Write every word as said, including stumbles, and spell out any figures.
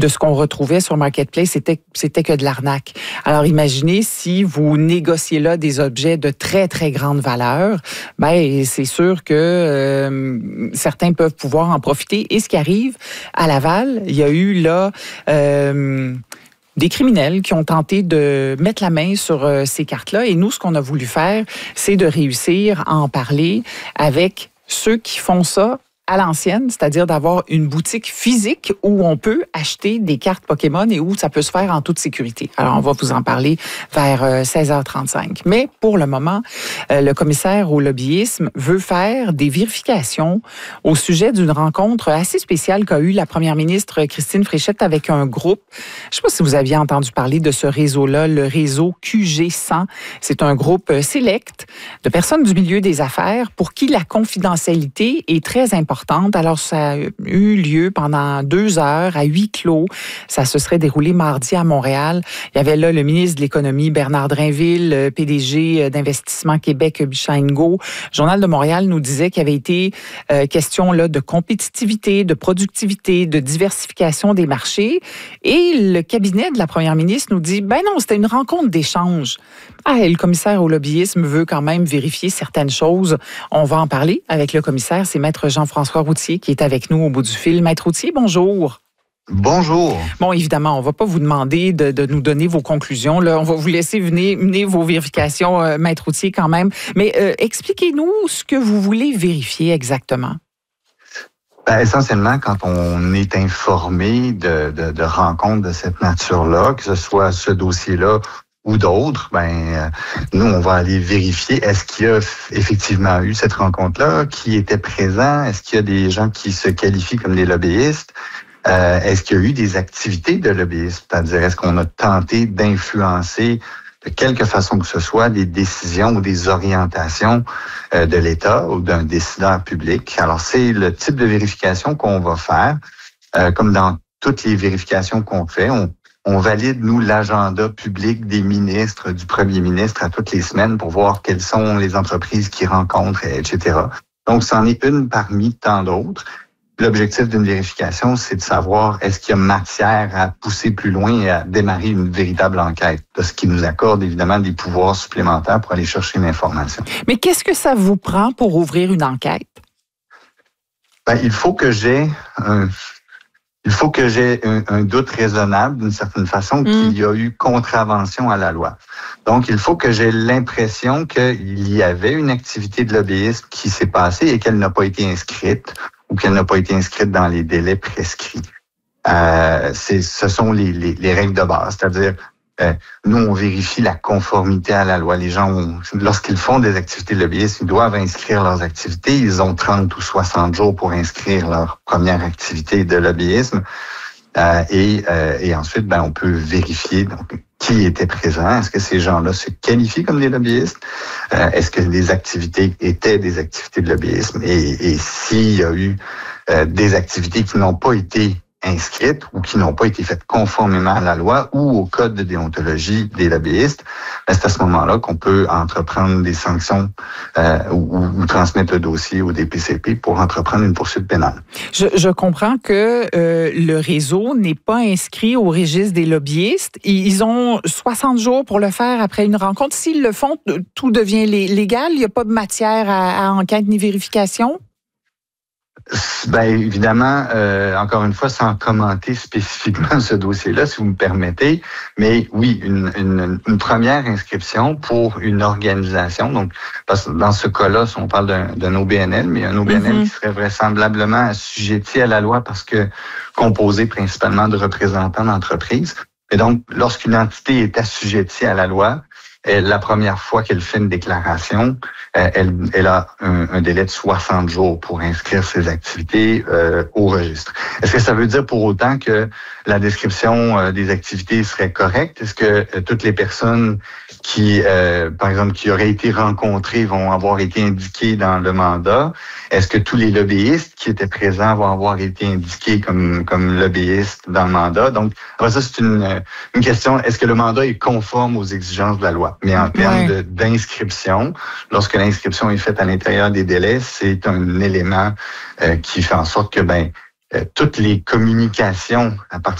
de ce qu'on retrouvait sur Marketplace, c'était, c'était que de l'arnaque. Alors, imaginez si vous négociez là des objets de très, très grande valeur, ben c'est sûr que euh, certains peuvent pouvoir en profiter. Et ce qui arrive, à Laval, il y a eu là... Euh, des criminels qui ont tenté de mettre la main sur euh, ces cartes-là. Et nous, ce qu'on a voulu faire, c'est de réussir à en parler avec ceux qui font ça à l'ancienne, c'est-à-dire d'avoir une boutique physique où on peut acheter des cartes Pokémon et où ça peut se faire en toute sécurité. Alors, on va vous en parler vers seize heures trente-cinq. Mais pour le moment, le commissaire au lobbyisme veut faire des vérifications au sujet d'une rencontre assez spéciale qu'a eue la première ministre Christine Fréchette avec un groupe. Je ne sais pas si vous aviez entendu parler de ce réseau-là, le réseau Q G cent. C'est un groupe select de personnes du milieu des affaires pour qui la confidentialité est très importante. Alors, ça a eu lieu pendant deux heures à huis clos. Ça se serait déroulé mardi à Montréal. Il y avait là le ministre de l'Économie, Bernard Drinville, P D G d'Investissement Québec, Bichon Ngo. Le Journal de Montréal nous disait qu'il y avait été euh, question là, de compétitivité, de productivité, de diversification des marchés. Et le cabinet de la première ministre nous dit, ben non, c'était une rencontre d'échange. Ah, et le commissaire au lobbyisme veut quand même vérifier certaines choses. On va en parler avec le commissaire. C'est Maître Jean-François Routhier qui est avec nous au bout du fil. Maître Routhier, bonjour. Bonjour. Bon, évidemment, on ne va pas vous demander de, de nous donner vos conclusions. Là, on va vous laisser venir, mener vos vérifications, euh, Maître Routhier, quand même. Mais euh, expliquez-nous ce que vous voulez vérifier exactement. Ben, essentiellement, quand on est informé de, de, de rencontres de cette nature-là, que ce soit ce dossier-là ou d'autres, ben euh, nous, on va aller vérifier est-ce qu'il y a effectivement eu cette rencontre-là, qui était présent, est-ce qu'il y a des gens qui se qualifient comme des lobbyistes, euh, est-ce qu'il y a eu des activités de lobbyisme, c'est-à-dire est-ce qu'on a tenté d'influencer de quelque façon que ce soit des décisions ou des orientations euh, de l'État ou d'un décideur public. Alors, c'est le type de vérification qu'on va faire, euh, comme dans toutes les vérifications qu'on fait, on On valide, nous, l'agenda public des ministres, du premier ministre à toutes les semaines pour voir quelles sont les entreprises qui rencontrent, et cetera. Donc, c'en est une parmi tant d'autres. L'objectif d'une vérification, c'est de savoir est-ce qu'il y a matière à pousser plus loin et à démarrer une véritable enquête, ce qui nous accorde évidemment des pouvoirs supplémentaires pour aller chercher l'information. Mais qu'est-ce que ça vous prend pour ouvrir une enquête? Ben, il faut que j'ai un... Il faut que j'ai un, un doute raisonnable, d'une certaine façon, mmh. qu'il y a eu contravention à la loi. Donc, il faut que j'ai l'impression qu'il y avait une activité de lobbyisme qui s'est passée et qu'elle n'a pas été inscrite ou qu'elle n'a pas été inscrite dans les délais prescrits. Euh, c'est, ce sont les, les, les règles de base, c'est-à-dire euh, nous, on vérifie la conformité à la loi. Les gens, ont, lorsqu'ils font des activités de lobbyisme, ils doivent inscrire leurs activités. Ils ont trente ou soixante jours pour inscrire leur première activité de lobbyisme. Euh, et, euh, et ensuite, ben, on peut vérifier donc, qui était présent. Est-ce que ces gens-là se qualifient comme des lobbyistes? Euh, est-ce que les activités étaient des activités de lobbyisme? Et, et s'il y a eu euh, des activités qui n'ont pas été inscrites ou qui n'ont pas été faites conformément à la loi ou au code de déontologie des lobbyistes, ben c'est à ce moment-là qu'on peut entreprendre des sanctions euh, ou, ou transmettre le dossier au D P C P pour entreprendre une poursuite pénale. Je, je comprends que euh, le réseau n'est pas inscrit au registre des lobbyistes. Ils ont soixante jours pour le faire après une rencontre. S'ils le font, tout devient légal. Il n'y a pas de matière à, à enquête ni vérification? Ben évidemment, euh, encore une fois, sans commenter spécifiquement ce dossier-là, si vous me permettez, mais oui, une, une, une première inscription pour une organisation. Donc, parce que dans ce cas-là, si on parle d'un, d'un O B N L, mais un O B N L mm-hmm. qui serait vraisemblablement assujetti à la loi parce que composé principalement de représentants d'entreprises. Et donc, lorsqu'une entité est assujettie à la loi, elle, la première fois qu'elle fait une déclaration, elle, elle a un, un délai de soixante jours pour inscrire ses activités euh, au registre. Est-ce que ça veut dire pour autant que la description euh, des activités serait correcte? Est-ce que euh, toutes les personnes qui, euh, par exemple, qui auraient été rencontrées vont avoir été indiquées dans le mandat? Est-ce que tous les lobbyistes qui étaient présents vont avoir été indiqués comme, comme lobbyistes dans le mandat? Donc, après ça, c'est une, une question, est-ce que le mandat est conforme aux exigences de la loi? Mais en termes ouais. de, d'inscription, lorsque l'inscription est faite à l'intérieur des délais, c'est un élément euh, qui fait en sorte que ben euh, toutes les communications à partir